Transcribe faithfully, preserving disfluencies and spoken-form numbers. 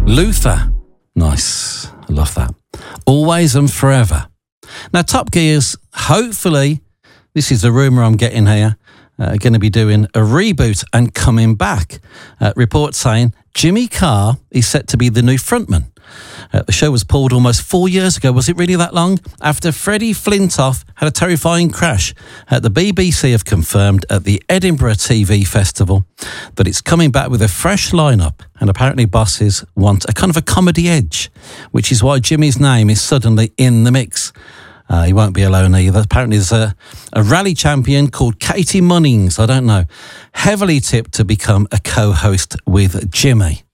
Luther. Nice. I love that. Always and Forever. Now, Top Gear's, hopefully, this is a rumour I'm getting here, uh, going to be doing a reboot and coming back. Uh, reports saying Jimmy Carr is set to be the new frontman. Uh, the show was pulled almost four years ago. Was it really that long? After Freddie Flintoff had a terrifying crash. Uh, the B B C have confirmed at the Edinburgh T V Festival that it's coming back with a fresh lineup, and apparently bosses want a kind of a comedy edge, which is why Jimmy's name is suddenly in the mix. Uh, he won't be alone either. Apparently there's a, a rally champion called Katie Munnings, I don't know, heavily tipped to become a co-host with Jimmy.